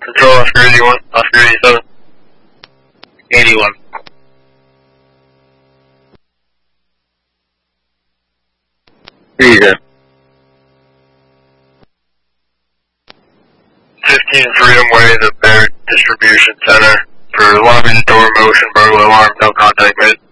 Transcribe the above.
Control Oscar 81, Oscar 87. 81. Reason. 15 Freedom Way, the Barrett Distribution Center. For lobby to door motion, burglar alarm, no contact made.